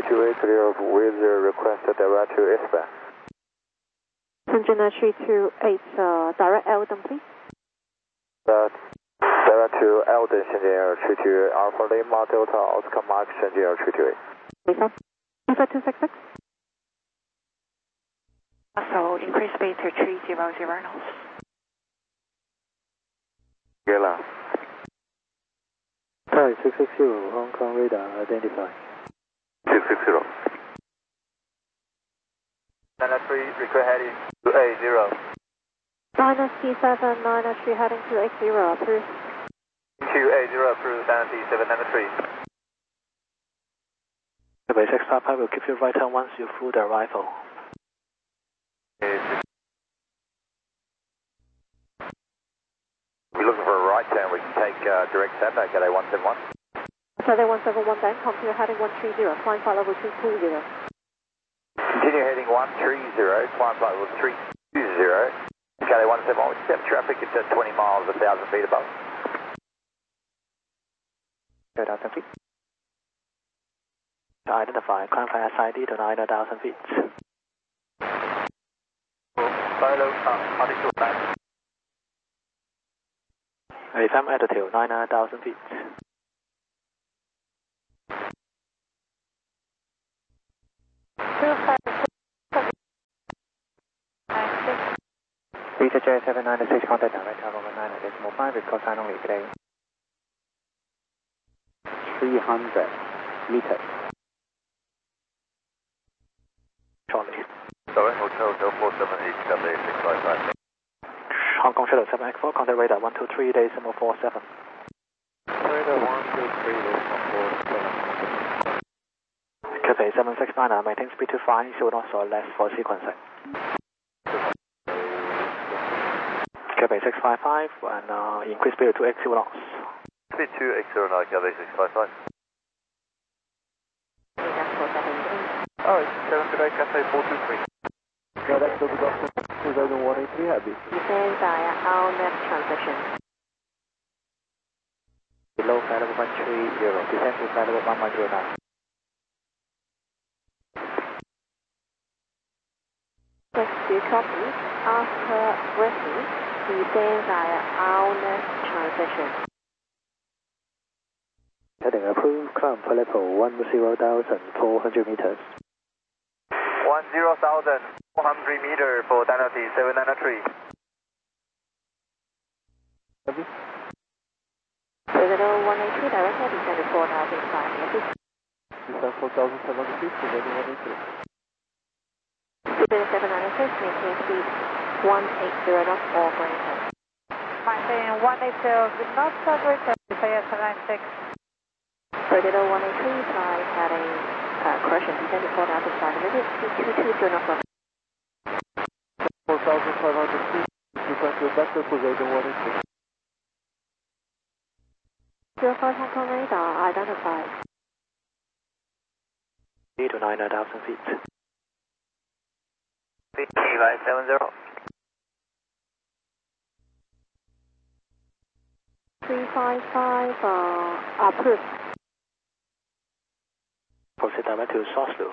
3280 with the request direct to S-band. Cessna 328, direct Eldon, please. Direct to Eldon, Shenzhen 328, Alpha Lima Delta Oscar Mark, Shenzhen 328. Lisa, 266. So increase speed to 300 knots. Gala. Thai 660, Hong Kong radar identified. 660. 993, request heading to 80. 937, 993 heading to 80, approved. 280, approved, 793. Quebec 655 will keep you right turn once you through the arrival. We're looking for a right turn, we can take direct Saturday, G'day 171. Saturday 171 then, continue heading 130, climb flight level 220. Continue heading 130, climb flight level 320. G'day 171, we step traffic at 20 miles, 1,000 feet above. 9,000 feet. To identify, climb flight SID to 9,000 feet. Solo, altitude 9. AFM altitude 9,000 feet. Visa J796, contact direct travel 19.5 with call sign only today. 300 meters. Shortly. Sorry, Hotel 478, G'day 655. Hong Kong Shuttle 7X4, contact radar 123, decimal 47. Radar 123, decimal 47. Cathay 769, maintain speed to 5, 0 knots or less for sequencing. Cathay 655, and increase speed to 80 knots. Speed 280 now, Cathay 655. Oh, 7 today, Cathay 423. Direct to the doctor, 2013 heavy. Descend via RNF transition. Below flight level 130, descend to flight level 1109. Yes, do you copy? After briefing, descend via RNF transition. Heading approved, climb flight level 10,400 meters. 10,400 meters for Dynasty 793. Copy. Terminal 183, direct heading 4,500. Descend 4,700 feet, providing 183. Super 796, maintain speed 180 knots or greater. Maintain 180 knots or greater, Desire 796. Terminal 183, fly heading, correction, descend to 4,500, speed 220 knots or 4,500 feet, descend to vector position 183. 05 Hong Kong radar identified. 8 to 9,000 feet. 570. 355, approved. Proceed direct to Sourceville.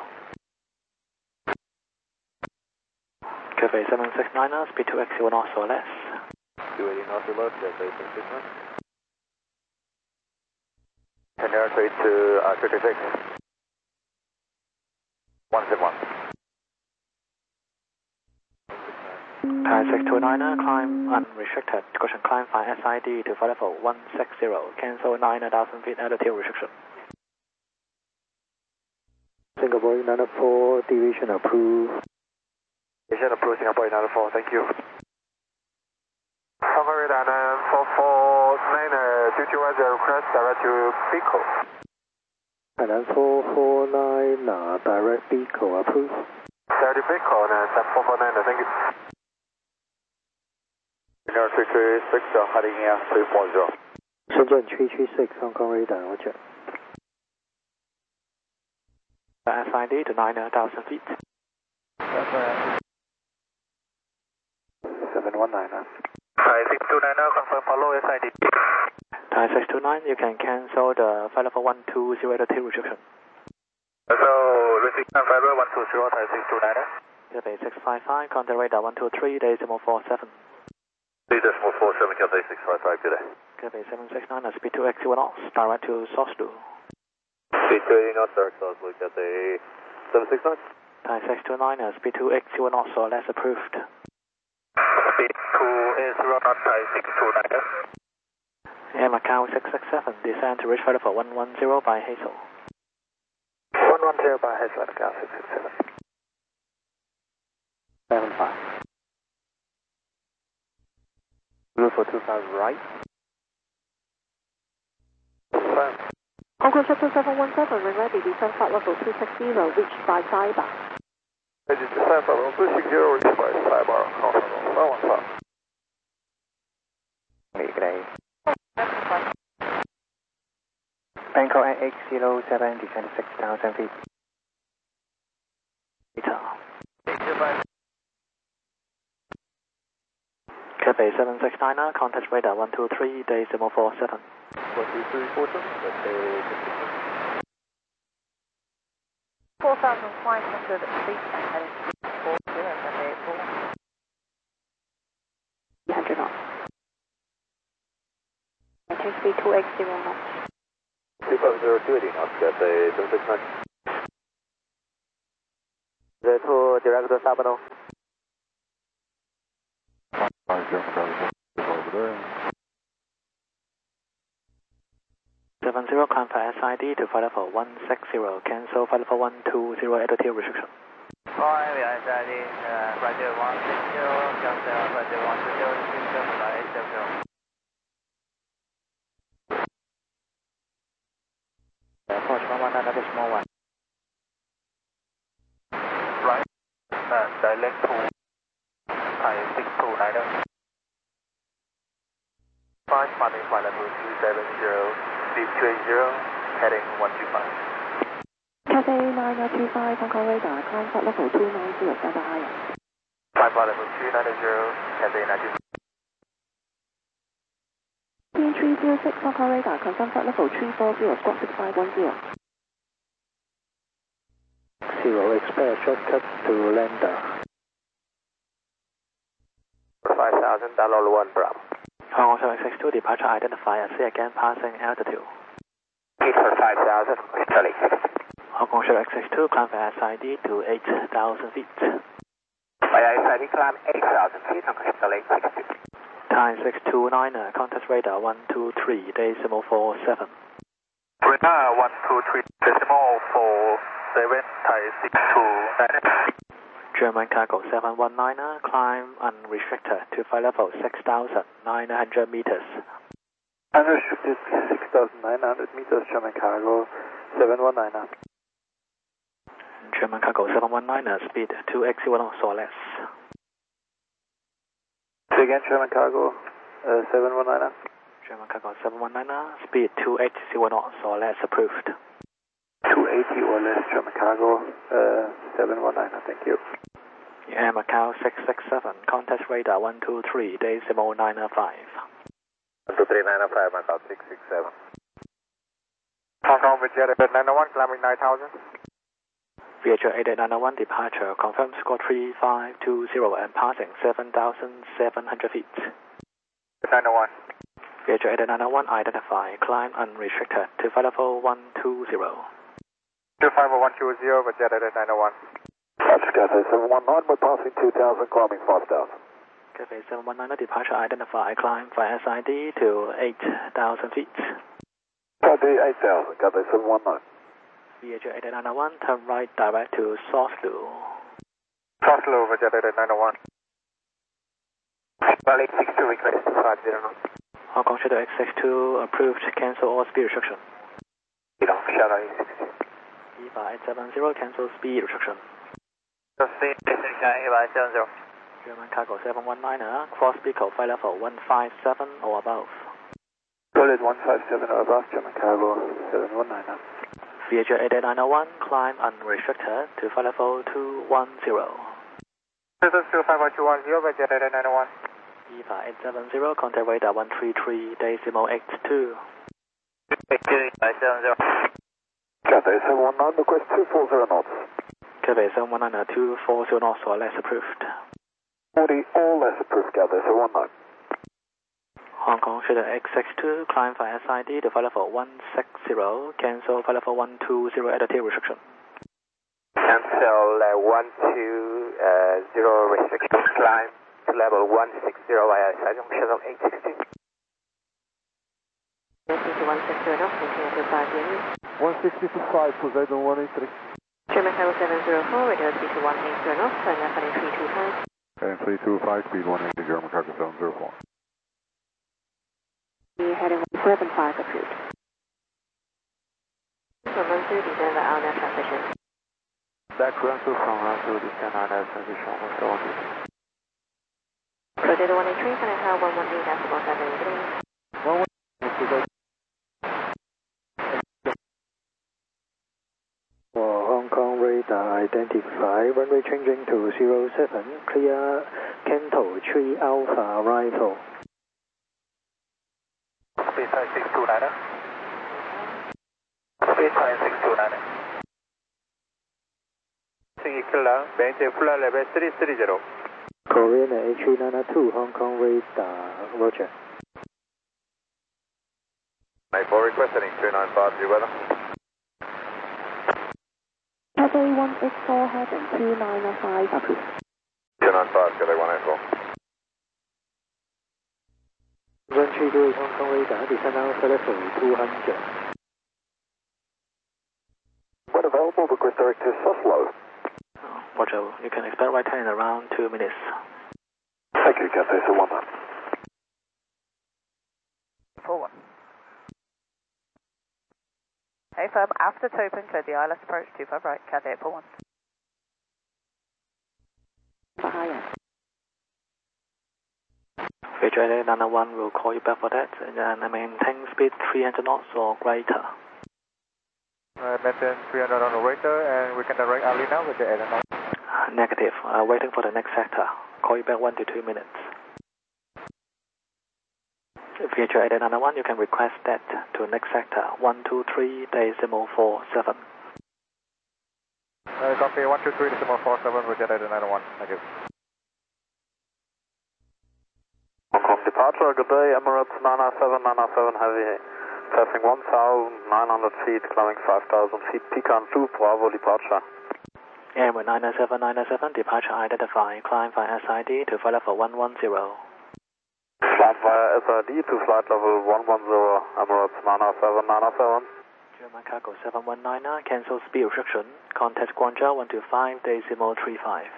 Cathay 769, speed 2x 0 knots or less. 280 knots or less, Cathay 769. And now trade to 36. 171. Thai 629, climb unrestricted. Caution climb by SID to flight level 160. Cancel 9,000 feet altitude restriction. Singapore 904, deviation approved. Deviation approved, Singapore 904, thank you. Cover radar 9449, 2210, request direct to Pico. And then 449, direct Pico approved. Direct Pico, and 449, thank you. 336, heading 340. Shenzhen 336, Hong Kong radar, roger. SID to 9,000 feet. 719. Thai 629, confirm follow SID. Thai 629, you can cancel the flight level 120 altitude restriction. So repeat 120, Thai 629. Cathay 655, contact radar 123, decimal 47. 3.47, Cathay 655, good day. Cathay 769, speed 2x 1 knots, direct to Soslu. Speed 2 knots, direct to Soslu, Cathay 769. Thai 629, speed 2x 1 knots or less approved. Speed 2 is 0 knots, Thai 629. Air Macau 667, descend to reach flight level 110 by Hazel. 110 by Hazel, Macau 667. 75. Route for 25 right. Concord Shuttle 717, when ready, descend flight level 260, reached by Cyber. Descend flight level 260, reached by Cyber, Concord 717. Good day. Bangkok AX07, descend 6,000 feet. Cathay 769, contact radar 123, decimal 47. 4,500 feet heading 40 and then 300 knots. Maintain speed 2x 0 knots. 250 knots, Cathay 769. The to direct to Sabano. 70, climb for SID to flight level 160, cancel flight level 120 altitude restriction. Hi, we are SID, Roger 160, cancel Roger 120, restriction by 70. Approach 119, another small one. Right, direct to Thai 629. 5, climbing flight level 270, speed 280, heading 125. Cathay 925, Concord radar, climb flight level 290, stand by higher. Climb flight level 290, Cathay 925. TN 306, Concord radar, confirm flight level 340, squawk 6510. 0, expect shortcut to lander. 5000, Dalol 1 Bravo. Hong Kong 762, departure identified, say again, passing altitude. Heat for 5000, Charlie 6. Hong Kong 762, climb for SID to 8,000 feet. By SID, climb 8,000 feet, Charlie 6. Thai 629, contact radar 123, decimal 47. Radar 123, decimal 47, Thai 629. German cargo 719, climb unrestricted to flight level 6,900 meters. Unrestricted 6,900 meters, German cargo 719. German cargo 719, speed 2x 1 knots or less. Say again, German cargo 719. German cargo 719, speed 2x 1 knots or less approved. 280 or less, German cargo 719, thank you. Air Macau 667, contact radar 123, decimal 905. 123.905, Macau 667. Hong Kong Vietjet 901, climbing 9,000. Vietjet 8891, departure, confirm score 3520 and passing 7,700 feet. 901. Vietjet 8891, identify, climb unrestricted to flight level 120. 25120, Vietjet 901. That's Cathay 719, we're passing 2,000, climbing 5,000. Cathay 719, departure identified, climb for SID to 8,000 feet. Cathay 8,000, Cathay 719. Vietjet 8891, turn right direct to Soslu. Soslu, Vietjet 8891. Bali 62, request 250 knots. Hong Kong Shadow X62, approved, cancel all speed restriction. Shadow X62. EVA 870, cancel speed restriction. Speed 870. German cargo 719, cross Pico, flight level 157 or above. Solid 157 or above, German cargo 719. Vietjet 8891, climb unrestricted to flight level 210. This is 25120, Vietjet 8891. EVA 870, contact radar 133, decimal 82. 870. Cathay 719, request 240 knots. Cathay 719 240 knots or less approved. 40 or less approved, Cathay 719. Hong Kong Shuttle X62, climb via SID to flight level 160, cancel flight level 120 altitude restriction. Cancel 120 restriction, climb to level 160 via SID Shuttle X62. SID 160 knots, continue to 5 units. 160 to 5, Poseidon 183. German Tower 704, radio speed to 180 knots, and FLA 325. And 325, speed 180, German Cargo 704. Heading 175 approved. 130, descend the RNAV transition. Back run to from run to descend RNAV transition, 1 Potato 183, can I have 118.73? Hong Kong radar identify, runway changing to 07, clear Canto 3 Alpha arrival. Speed 5629. Speed 5629. Single maintain flight level 330. Korean H392, Hong Kong radar, roger. 94 requesting 295, weather. Cathay 184, heading 295 approved. 295, Cathay 184. Run 328 Hong Kong radar, descend Alpha level 200. When available, request direct to Suslo. Roger, you can expect right hand in around 2 minutes. Thank you, Cathay 719. Forward. Hey firm, after to open, clear the ILS approach 25 right, Cathay 841. Bahia. Future 891 will call you back for that, and maintain speed 300 knots or greater. Maintain 300 on the radar, and we can direct Ali now with the 891. Negative, waiting for the next sector. Call you back 1 to 2 minutes. Future 891, you can request that to next sector 123.47. Copy 123.47 with the 891. Thank you. Hong Kong departure, good day, Emirates 907 heavy, passing 1,900 feet, climbing 5,000 feet, Pecan 2, Bravo departure. Emirates 907, departure identified, climb via SID to flight level 110. Flight via SID to flight level 110, Emirates 907. German Cargo 719, cancel speed restriction, contact Guangzhou 125.35.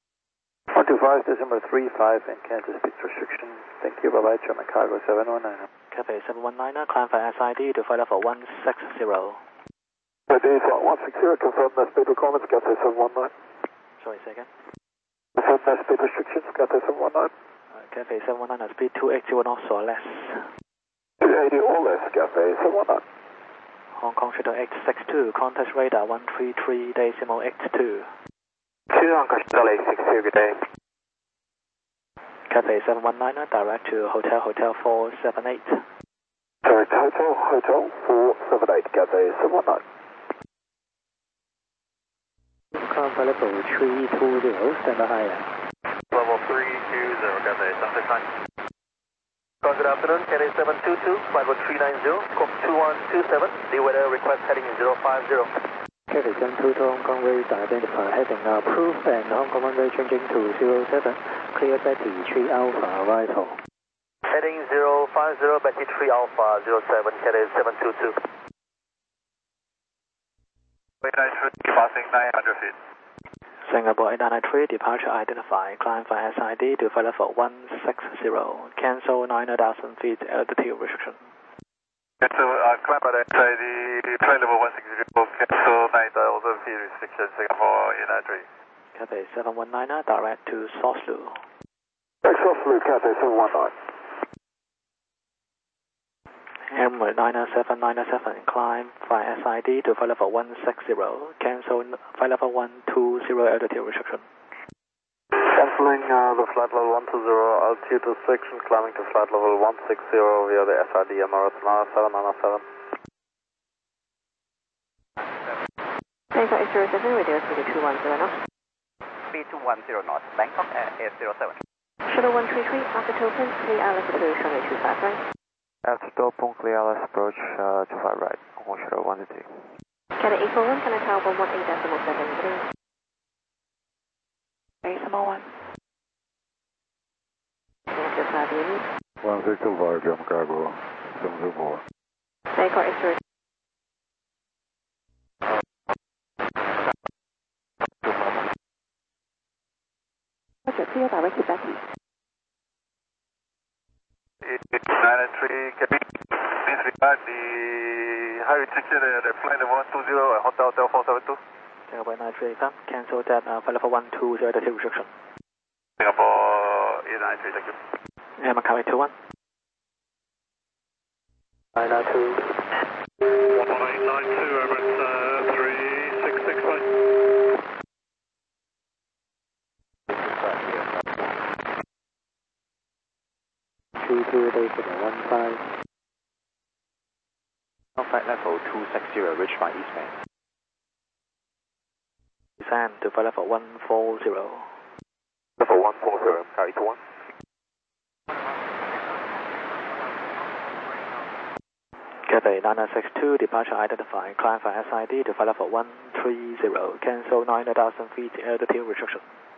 125.35 and cancel speed restriction. Thank you, bye-bye, German Cargo 719. Cathay 719, climb via SID to flight level 160. Cathay 160, confirm the speed requirements, Cathay 719. Sorry, second. Confirm the speed restrictions, Cathay 719. Cathay 719, speed 280 knots or less. 280 or less, Cathay 719. Hong Kong Shuttle X62, contact radar 133.82. 2 Hong Kong Shuttle X62, good day. Cathay 719, direct to Hotel 478. Direct to Hotel 478, Cathay 719. Climb by level 320, stand by higher. Level 320, Cathay 769. Good afternoon, Cathay 722, flight 390, scope 2127, the weather request heading 050. Cathay 722, Hong Kong radar identified, heading approved, and Hong Kong runway changing to 07, clear Betty 3 Alpha arrival. Heading 050, Betty 3 Alpha 07, Cathay 722. 893, passing 900 feet. Singapore 893, departure identified, climb via SID to flight level 160, cancel 9,000 feet altitude restriction. So, climb by SID, flight level 160, cancel 9,000 feet restriction, Singapore 893. Cathay 719, direct to Soslu. Soslu, Cathay 719. Emirates 907, climb via SID to flight level 160, cancel flight level 120 altitude restriction. Cancelling the flight level 120 altitude restriction, climbing to flight level 160 via the SID Emirates 907. Hey, Bangkok X07, radio 3210 knots. 3210 knots, Bangkok Air 07. Shuttle 133, after token, clear Alice approach runway 25 right. After token, clear Alice approach 25 right. On shuttle 123. Cathay 841, Canada Tower 118.73. Very small one. Negative 5 unit. 1625, Jam Cargo 704. Bangkok X07. Roger, clear directed back east. 993, can please regard the high restriction at flight level 120 at Hotel 472. Singapore 938 come, cancel that flight level 120 at the restriction. Singapore 893, thank you. Yeah, Macau 821. 992. 1892, over at 3665. 32 days with a 15. Flight level 260, reached by Eastman. Descend to flight level 140. Level 140, carry to 1. Cathay 9962, departure identified, climb for SID to flight level 130, cancel 9,000 feet altitude restriction.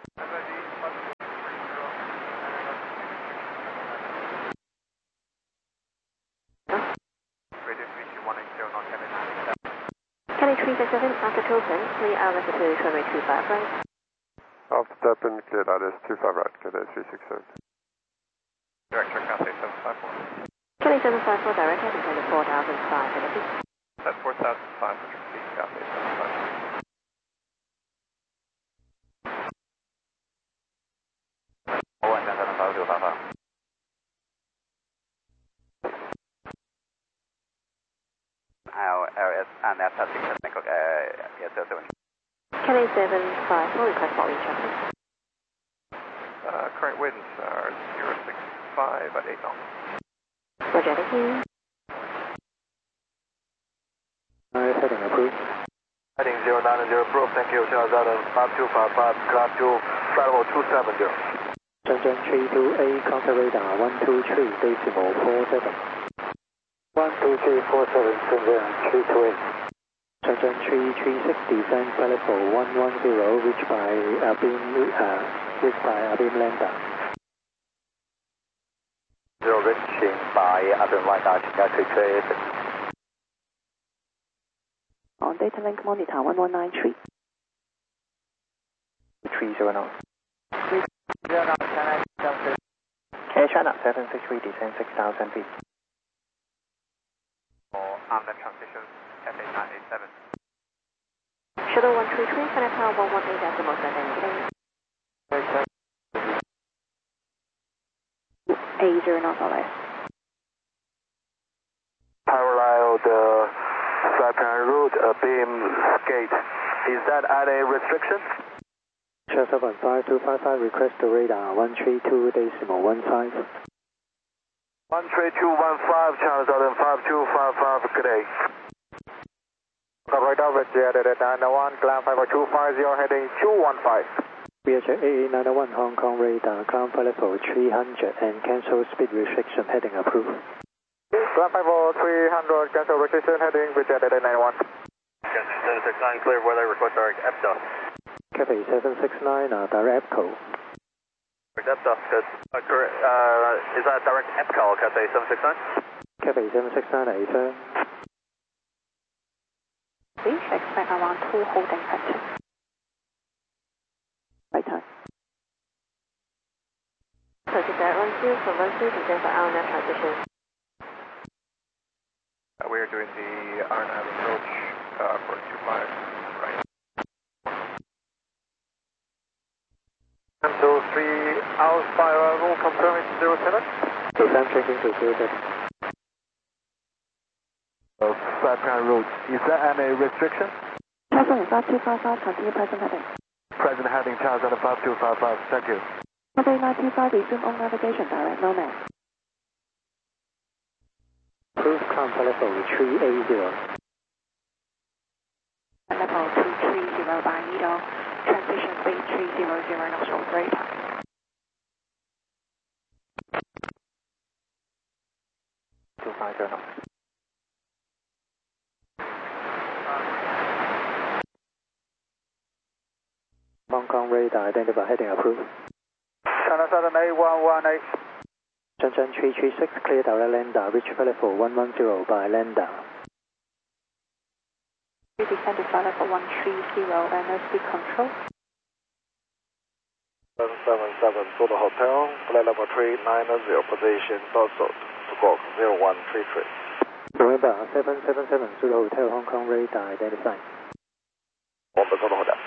Cathay 367, after token, clear Alice approach runway 25 right. After tapping, clear Alice 25 right, Cathay 367. Director Cathay 754. Cathay 754, direct head descending 4,500 feet. At 4,500 feet, Cathay 754. LS and F Bangkok Air 07. Cathay 754, request for wind traffic. Current winds are 065 at 8 knots. Roger, thank you. Heading approved. Heading 090 approved, thank you. Charles Adam 5255, climb to flight level 270. Shenzhen 32A, counter radar 123.47. 12347, Shenzhen 328. Shenzhen 3360, descend flight level 110, reached by Abim Lander. 0 reaching by Abim Lander, 328. On data link monitor 1193. 309. 309, Air China 763, descend 6,000 feet. on the transition Cathay 987. Shuttle 133, Canada Tower 118.73. 80 knots or less. Parallel the flight plan route, beam gate. Is that at a restriction? Shell 75255, request to radar 132.15. 13215, Charles Adam 5255, good day. Right over jetted at 901, climb 50250, heading 215. VHF AA901, Hong Kong radar, climb flight level 300 and cancel speed restriction, heading approved. Climb 300, cancel restriction, heading jetted at 901. Cathay 769, clear weather, request direct EPDA. Cathay 769, direct EPCO. EPDA, good. Is that direct EPCO, Cathay 769? Cathay 769, affirm. Please expect around 2 holding patches. Right time. Circuit direct 12 for 12, descend for RNAV transition. We are doing the RNAV approach for 25, right. 123 hours by arrival, confirming 07. Descend checking to 07. Flight plan route, is there any restriction? Charles 5255, continue present heading. Present heading, Charles 5255, thank you. Cathay 925, resume on navigation, direct Nomad. Approved, climb flight level 380. level 230 by Lido, transition speed 300 knots over radar. Hong Kong radar identify heading approved. China Southern 8118. Shenzhen 336, clear direct lander, reach level 110 by lander. We descend to flight level 130 and speed control. 777 to the hotel, flight level 390, position also to Squawk 0133. Remember, 777 to the hotel, Hong Kong radar identified. 我们收到后台。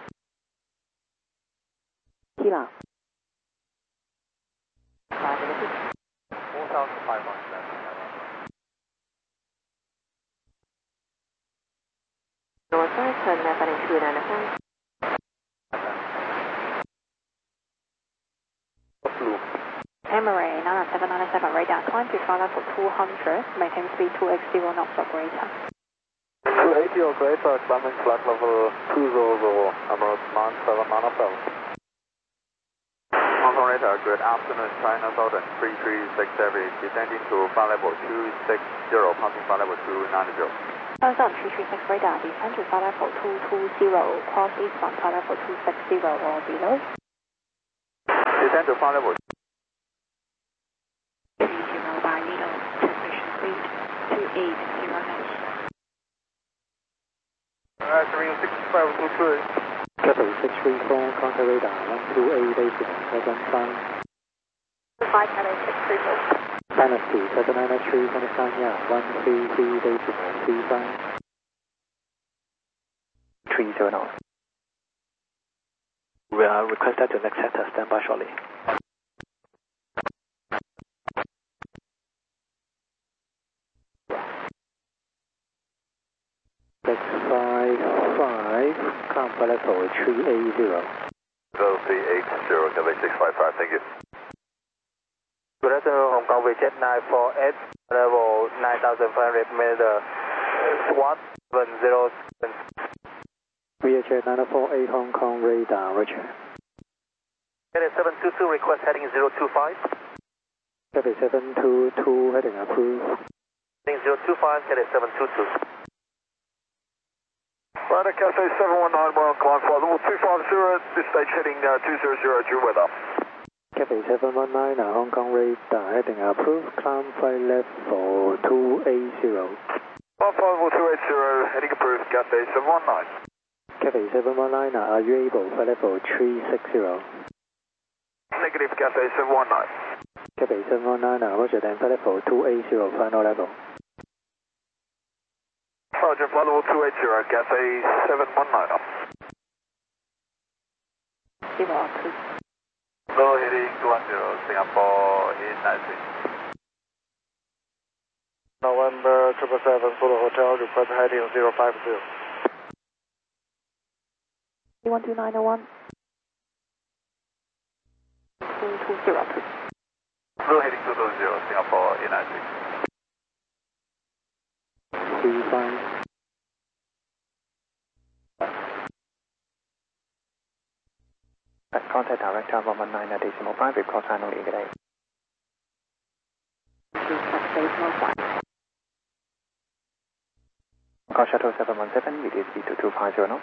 T 了。Northwest, turn left heading 295. Emirates 9797 radar, climb to flight level 200, maintain speed 280 knots operator. 280 operator, climbing flight level 200, Emirates 9797. Hong Kong radar, good afternoon, China Southern 336 Heavy, descending to flight level 260, passing flight level 290. China Southern 336 radar, descend to flight level 220, cross eastbound flight level 260 or below. Descend to flight level 30 by Lido, transmission speed 280 knots. 36522. Cathay 634, contact radar 128 715. 5 Cathay 634. Dynasty 793, Pakistan, 133 35. 30 knots. We are requested to next sector, stand by shortly. Climb for level 380. Level 380, Cathay 655, thank you. Good afternoon, Hong Kong WeJet 948, level 9,500 meter, SWAT 707. VHF 948, Hong Kong radar, roger. Cathay 722, request heading 025. Cathay 722, heading approved. Heading 025, Cathay 722. Rider Cathay 719, well, climb flight level 250, this stage heading 200, due weather. Cathay 719, Hong Kong radar, heading approved, climb flight level 280. Climb flight level 280, heading approved, Cathay 719. Cathay 719, are you able flight level 360? Negative, Cathay 719. Cathay 719, roger, then flight level 280, final level. Roger, flight level 280, Cathay 719. Low heading 210, Singapore in Nancy. November 777 to the hotel, request heading 050. 12901. 220. Low heading 220, Singapore in Nancy. 35. Contact director 119.5, report final today. Call shuttle 717, reduce speed to 250 knots.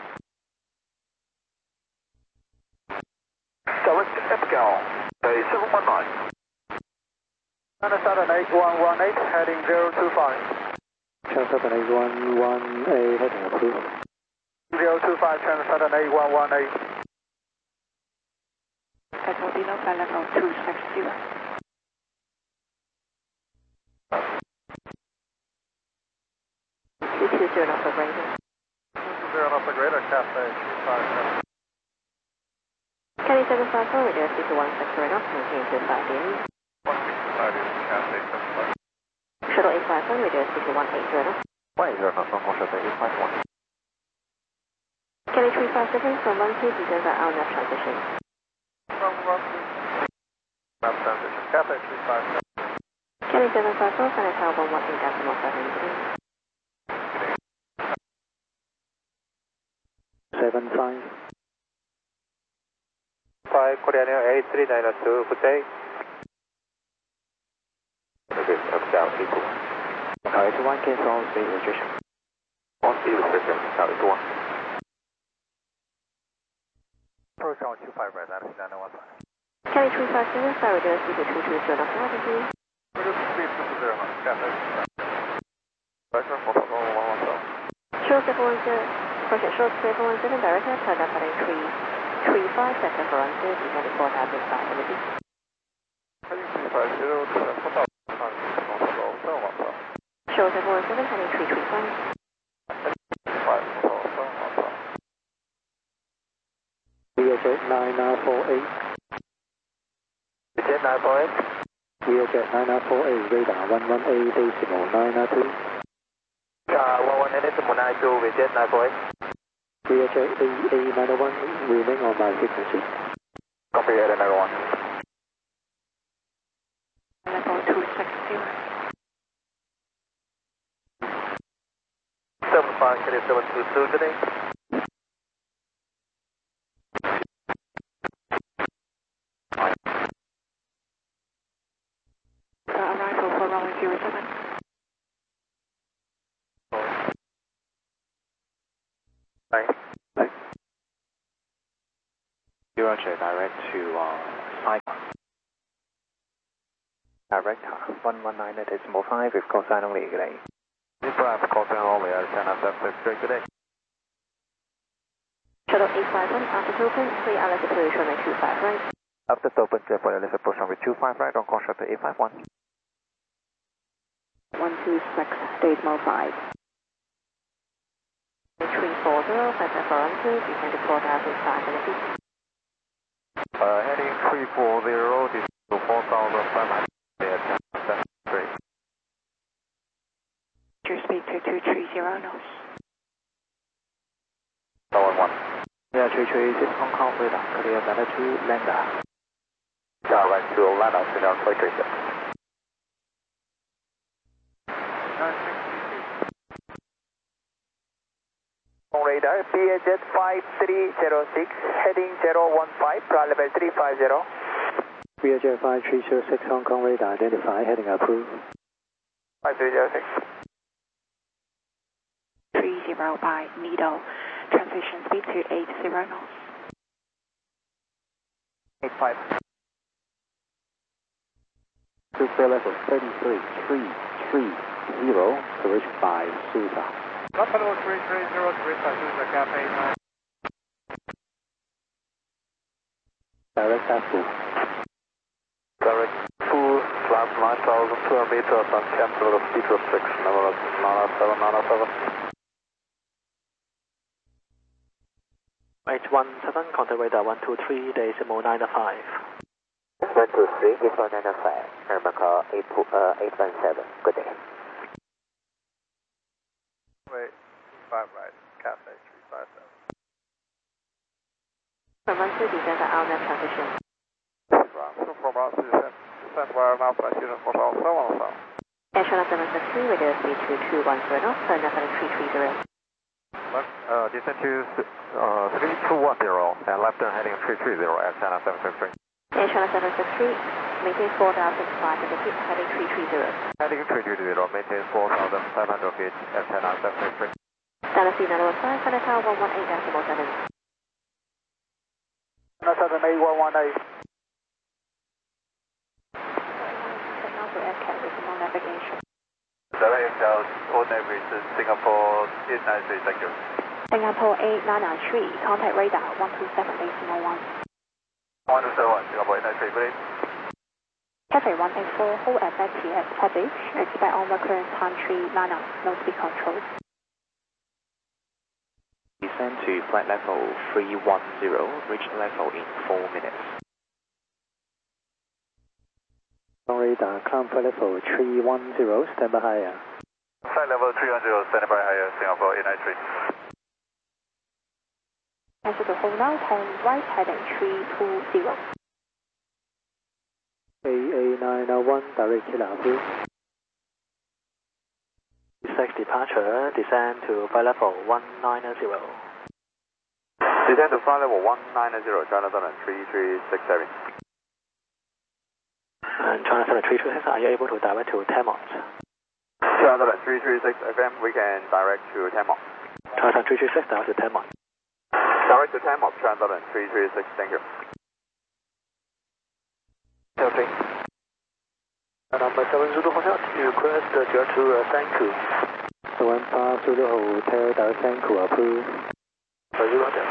Direct Epical, 719. China Southern 8118, heading 025. China Southern 8118, heading approved. 025, China Southern 8118. Echo below flight level 260. 220 knots operator. 220 knots operator, Cathay 357. Cathay 754, reduce speed to 160 knots, maintain to 5 Cathay 754. Shuttle 851, reduce speed to 180 knots. 180 knots, Hong Kong Shuttle 851. Cathay 357 from 1K, descend by RNAV transition. Cathay 357. Cathay 754, final tower 118.7 meters. 75. 5 Korean Air 8392, good day. Okay, upside 82. Tower 81, cancel speed restriction. On speed restriction, Tower 81. Approach on 25 right, that's 915. Kelly 350, flight reduce speed to 220 knots, thank you. Reduce speed to 0 knots, Cathay. Pressure, protocol 117. Short 710, correction, short 717, direct turn up heading 335, sector for runway, descending 4,500 feet. Heading 350, descend 4,500 feet. Short 717, heading 335. 5, VHF 9948. Jet 948. VHF 9948, radar 118.992. 118.92 with Jet 948. VHF AA901, remain on my frequency. Copy, 901. Level 260. 75, Kelly 722, good day. Arrival for runway 07. Bye. Roger, direct to Saigon. Direct 119.5 with call sign only, good day. This drive, call sign only, China 763, good day. Shuttle 851, after open, 3 altitude approach runway 25 right. After open, Jet let's approach runway 25 right, on call shuttle 851. 126.5. 340, sector for runway, descending 4,500 feet. Heading 340, this to 4,500 feet, China 73. Your speed to 230 knots. 111. Yeah, 336 Hong Kong, radar, clear data to lander. Direct to Atlanta, Signal 336. On radar, BAZ 5306, heading 015, ground level 350. VHF 5306 Hong Kong, radar, identify, heading approved. 5306. 30 by needle. Transition speed to 80 knots. 85. Cruise level 33330, coverage 5, Susa. Buffalo 330, Susa, Cafe 9. Direct Apple. Direct full, flat 9,200 meters and cancel the speed restriction, level 907. 817, contact radar 123.905. 123, give 905, number call 817, good day. Wait, 5 right, Cafe 357. From 1 to descend the outlet transition. So from us, descend via Alpha Student Hotel 717. Air China 763, radio speed to 210 knots, turn up at 330. Descend to 3210 and left turn heading 330 at China 763. Air China 763, maintain 4,500 feet, heading 330. Heading 330, maintain 4,500 feet at China 763. Dallas 915, China Tower 118.7. 78118. Signal to SCAT with remote navigation. Direct out, coordinate with Singapore 893, thank you. Singapore 8993, contact radar 127.1. 127, Singapore 893, good day. Cafe 184, hold at FTS public, expect onward clearance time 390, no speed control. Descend to flight level 310, reach level in 4 minutes. Radar, climb flight level 310, stand by higher. Flight level 310, stand by higher, Singapore 893. Cancel to hold now, turn right heading 320. AA901, direct to Labu. 6 departure, descend to flight level 190. Descend to flight level 190, China Southern 3367. And China Southern 326, are you able to direct to 10 knots? China Southern 336 FM, we can direct to 10 knots. China Southern 336, direct to 10 knots. Direct to 10 knots, China Southern 336, thank you. Okay. Number 7 Zulu Hotel, request departure to Sanku. 18 Zulu Hotel, direct Sanku, approved. Zulu Hotel.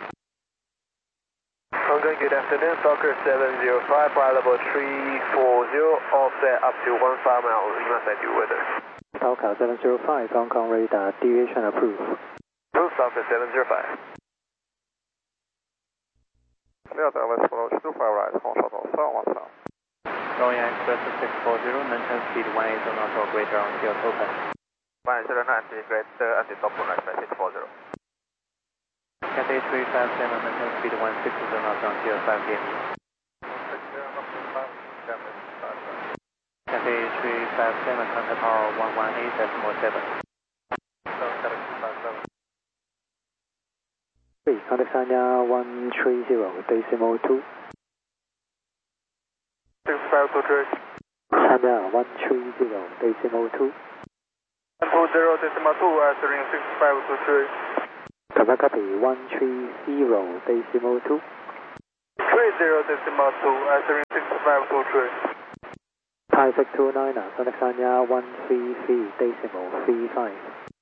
Okay, good afternoon, Fokker 705, flight level 340, offset up to 15 miles, Lima Side weather. Fokker 705, Hong Kong radar, deviation approved. Approved, Fokker 705. Delta West Follow 25 right, Hong Kong southwest. Going Express 640, maintain speed 18 knots or greater until open. 190 greater at the top of Express 640. Cathay 357, maintain speed 16 knots until 5 km. Cathay 357, contact power 118.7. Contact Sanya 130, decimal 2. 6523. Sanya 130, decimal 2. 120 decimal 2, answering 6523. Confirm copy 130, decimal 2. 30 decimal 2, answering 6523. Thai 629, contact Sanya 133, decimal 35.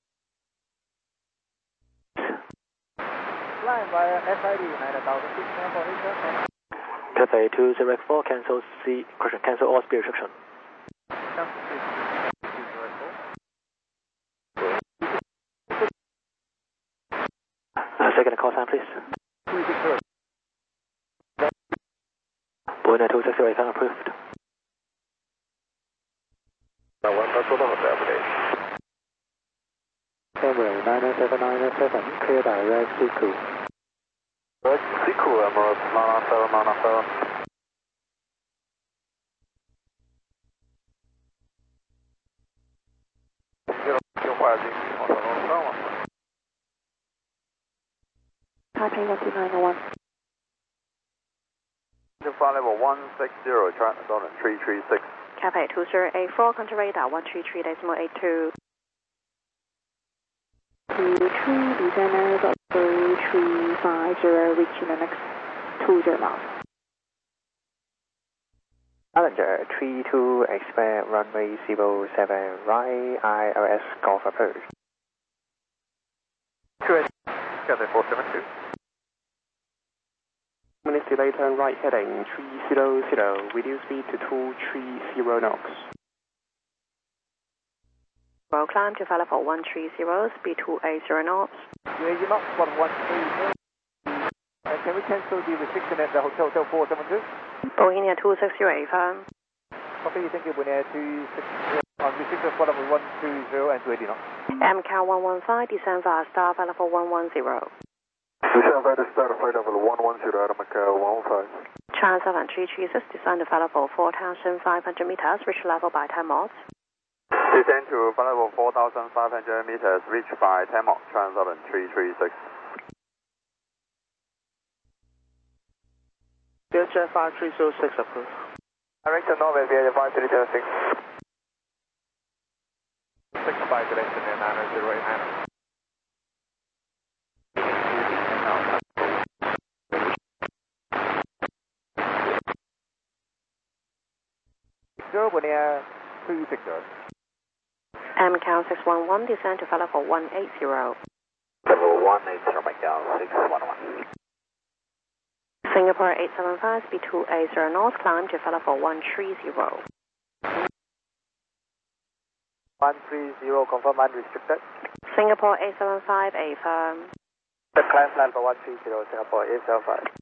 Flying via SID 9000 feet, for Asia. Cathay 204, cancel all speed restriction. Second call sign, please. Boeing 260, can approved. Emirates 97997, clear direct Siku. Siku, Emirates 99797. Taipei 12901. Flight level 160, China Southern 336. Cathay 2084, contact radar 133.82. 23, descend got 3350, reaching the next 20 miles. Challenger 32, expect runway 07, right, ILS Golf approach. Cathay 472. Minutes delay, turn right heading 300, reduce speed to 230 knots. Well, climb to flight level 130, speed 280 knots. You're not 113. Can we cancel the restriction at the Hotel 472? Bohemia 260, firm. Copy, thank you, Bohemia 260. On restriction flight level 120 and 280 knots. MCAL 115, descend via star flight level 110. Descend via start flight level 110, Adam Macau 115. China Southern 336, descend to flight level 4,500 meters, reach level by 10 knots. Descend to flight level 4,500 meters, reach by 10 knots, China Southern 336. Delta 5306 approved. Direct to Norway via 5306. 65 direction and 908. Bohemia 260. MCAL 611, descend to flight level 180. Level 180, Macau 611. Singapore 875, speed 280 knots, climb to flight level 130. 130, confirm unrestricted. Singapore 875, A firm. The climb flight level 130, Singapore 875.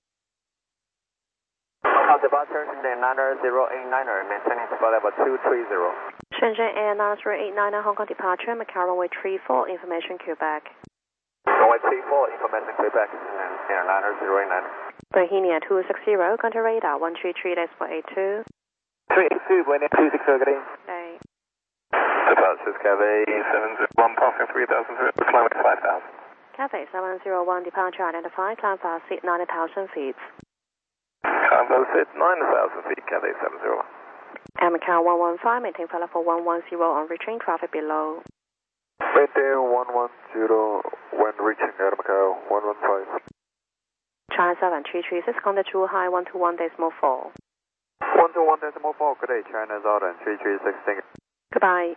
Departure Shenzhen 90899, maintaining flight level 230. Shenzhen Air 90899, Hong Kong departure, Macau runway 34, information Quebec. Runway 34, information Quebec, and Air 90899. Bohemia 260, contact radar 133.82. 382, Bohemia 260, good day. Okay. Departures Cathay 701, passing 3,000, climb at 5,000. Cathay 701 departure identified, climb fast, seat 90,000 feet. Climb fast, seat 90,000 feet, Cathay 701. Macau 115, maintain flight level 110 on reaching, traffic below. Maintain 110 when reaching Air Macau 115. China 7336, contact Zhuhai 121.4. 121.4, good day, China Southern 336. Goodbye.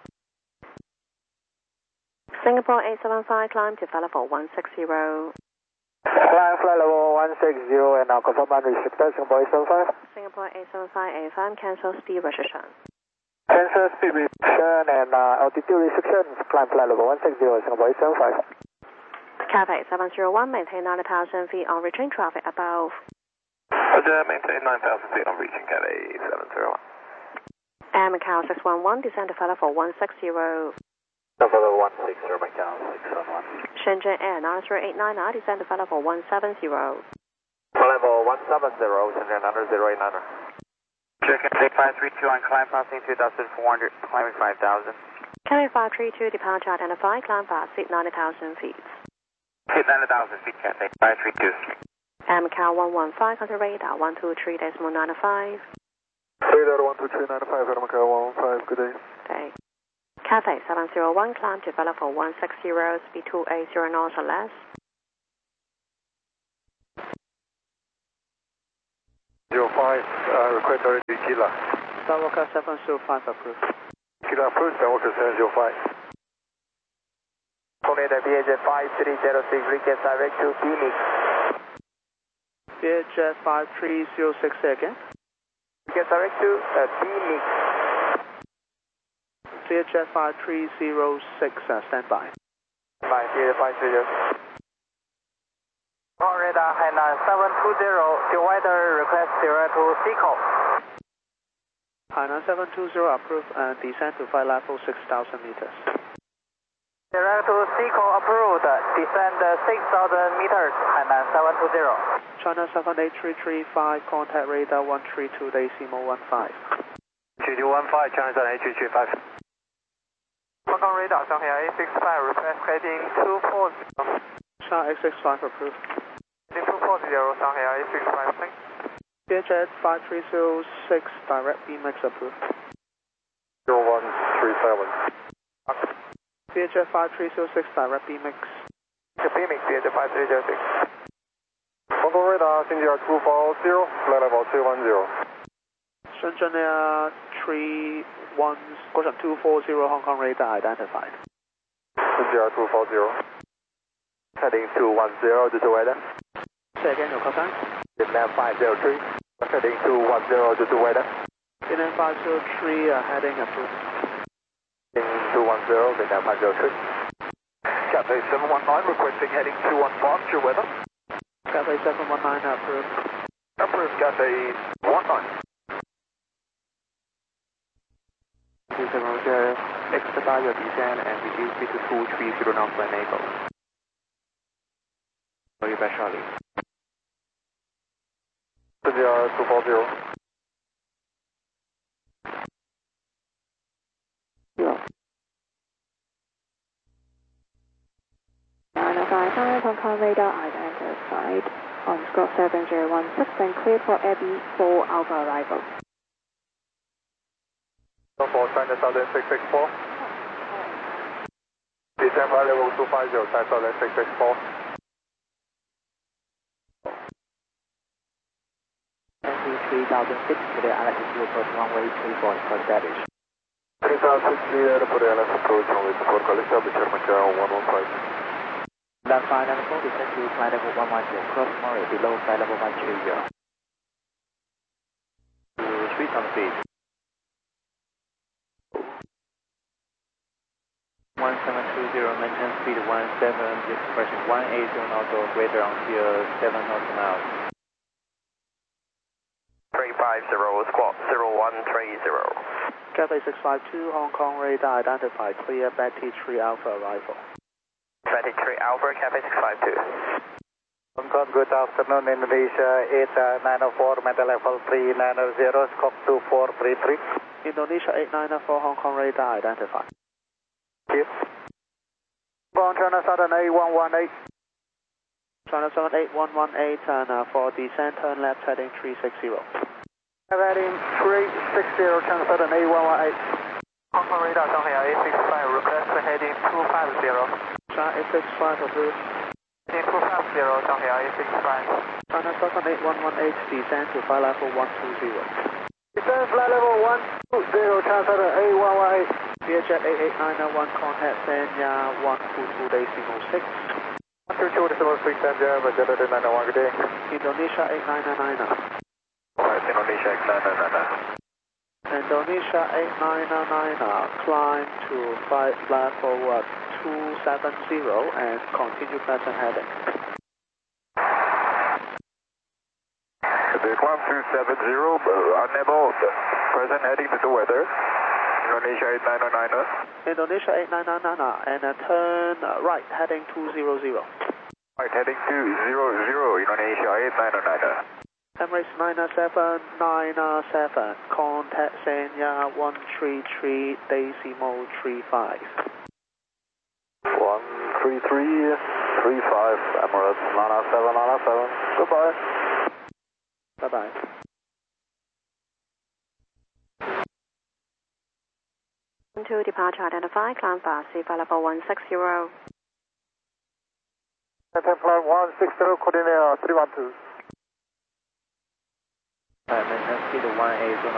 Singapore 875, climb to flight level 160. Climb flight level 160 and now confirm unrestricted, Singapore 875. Singapore 875 AFM, cancel speed restriction. Cancel speed restriction and altitude restrictions, climb flight level 160, Singapore 875. Cathay 701, maintain 90,000 feet on reaching, traffic above. Roger, maintain 9,000 feet on reaching Cathay 701. Macau 611, descend to flight level 160. Level 160, Macau 611. Shenzhen Air 93899, descend to flight level 170. Level 170, Shenzhen 90899. Check Cathay 532 on climb passing 2,400, climbing 5,000. Cathay 532, departure identified, climb fast, seat 90,000 feet. Hit 90,000 feet, Cathay 532. Macau 115, contact radar 123.95. Radar 123.95, Air Macau 115, good day. Okay. Cathay 701, climb to flight level 160, speed 280 knots or less. 05, request already Kila. Skywalker 705 approved. Kila approved, Skywalker 705. Tornado BHF 5306, request direct to Phoenix. BHF 5306 again. Request direct to Phoenix. BHF 5306, standby. Bye, BHF 530. Radar Hainan 720, divider request direct to Seacoast. Hainan 720 approved and descend to flight level 6,000 meters. Direct to Seacoast approved, descend 6,000 meters, Hainan 720. China 78335, contact radar 132 decimal 15. 3215, China 78335. Hong Kong radar, Shanghai 865, request heading 240. China 865 approved. Heading 240, Shanghai 865, thanks. BHF 5306, direct BMX approved. 0137. BHF 5306, direct BMX. Phoenix, BHF 5306. Hong Kong radar, CDR 240, flight level 210. Shenzhen Air 240 Hong Kong radar identified. CDR 240. Heading 210, this is weather. Say again your call sign. Vietnam 503. Heading 210, this is weather. Vietnam 503, heading approved. Heading 210, Vietnam 503. Cathay 719, requesting heading 215, your weather. Cathay 719 approved. Approved, Cathay 19. Roger, expedite your descent and reduce speed to 230 knots when able. Will you back shortly? CDR 240. Hong Kong radar identified on squawk 7016 and clear for Abbey 4 Alpha arrival. For China Southern 664. Descend flight level 250, China Southern 664. NV 3006, today altitude approach runway 34 for established. 3006, for the LS approach runway 24 for established, Macau 115. Land flight level 4, descend to flight level 110, cross Murray below flight level 130. To 3 speed. 1720, maintain speed 17, expression 180 knots or greater until 7 knots an hour. 350, squawk 0130. Cathay 652, Hong Kong radar identified, clear Betty 3 Alpha arrival. Betty 3 Alpha, Cathay 652. Hong Kong, good afternoon, Indonesia 8904, mental level 390, scope 2433. Indonesia 8904, Hong Kong radar identified. China Southern A118. China 78118 and for descent turn left heading 360. Heading 360, China 78118. Hong Kong radar, Shanghai A65, request heading 250. China 865 approved. Heading 250, Shanghai A65. China 78118 descend to flight level 120. Descend flight level 120, China 78118. Vietjet 88991 contact Sanya 122.6. 122.6, Sanya, Vietjet 88991, good day. Indonesia 8999. Alright, Indonesia 8999. Indonesia 899, climb to flight level 270 and continue present heading. The climb 270, unable, present heading to the weather. Indonesia 8999. Indonesia 8999 and turn right heading 200. Right, heading 200, Indonesia 8999. Emirates 9797, contact Sanya 133.35. 133.35, Emirates 9797, goodbye. Bye-bye. To departure identify, climb fast, flight level 160. Flight 160, coordinate 312. Maintenance speed 180.